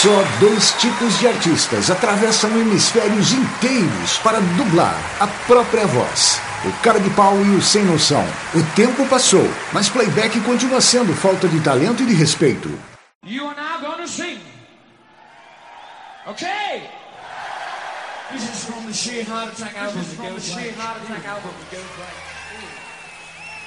Só dois tipos de artistas atravessam hemisférios inteiros para dublar a própria voz. O cara de pau e o sem noção. O tempo passou, mas playback continua sendo falta de talento e de respeito. You are now gonna sing. Okay. This is from the Sheer Heart Attack album. This is from the Sheer Heart Attack album. It goes like...